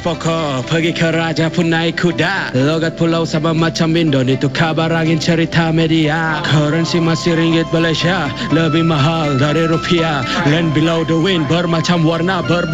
Pokok pergi ke raja pun naik kuda. Logat pulau Sabah macam Indon, itu kabar angin cerita media. Currency masih ringgit Malaysia, lebih mahal dari rupiah. Land below the wind bermacam warna